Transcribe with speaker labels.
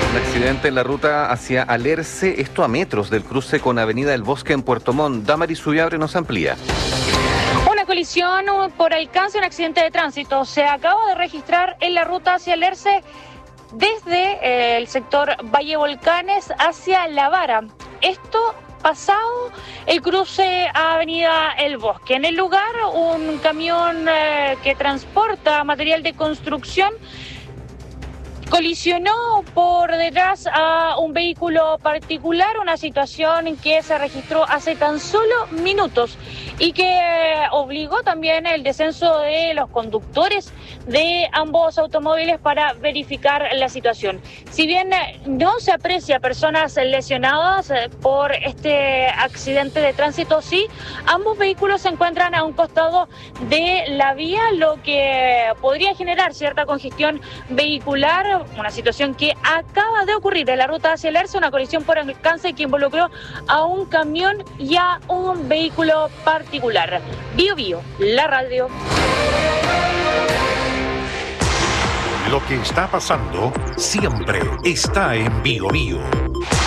Speaker 1: Un accidente en la ruta hacia Alerce, esto a metros del cruce con Avenida del Bosque en Puerto Montt. Damaris Subiabre nos amplía.
Speaker 2: Una colisión por alcance, un accidente de tránsito se acaba de registrar en la ruta hacia Alerce desde el sector Valle Volcanes hacia La Vara. Esto pasado el cruce a Avenida El Bosque. En el lugar, un camión que transporta material de construcción colisionó por detrás a un vehículo particular, una situación que se registró hace tan solo minutos y que obligó también el descenso de los conductores de ambos automóviles para verificar la situación. Si bien no se aprecia personas lesionadas por este accidente de tránsito, sí, ambos vehículos se encuentran a un costado de la vía, lo que podría generar cierta congestión vehicular. Una situación que acaba de ocurrir en la ruta hacia Alerce, una colisión por alcance que involucró a un camión y a un vehículo particular. Bio Bio, la radio.
Speaker 3: Lo que está pasando siempre está en Bio Bio.